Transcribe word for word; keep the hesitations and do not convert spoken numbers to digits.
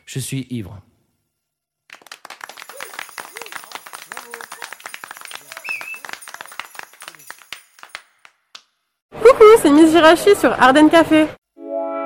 Je suis ivre. Coucou, c'est Miss Jirachi sur Ardennes Café.